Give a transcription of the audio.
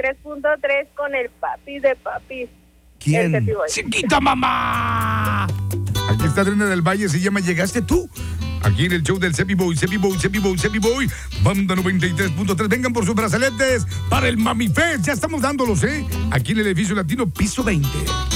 93.3 con el papi de papis. ¿Quién? El Cepi Boy. ¡Chiquita mamá! Aquí está Adriana del Valle, se llama Llegaste tú. Aquí en el show del Cepi Boy, Cepi Boy, Cepi Boy, Cepi Boy. Banda 93.3. Vengan por sus brazaletes para el Mami Fest. Ya estamos dándolos, ¿eh? Aquí en el edificio latino, piso 20.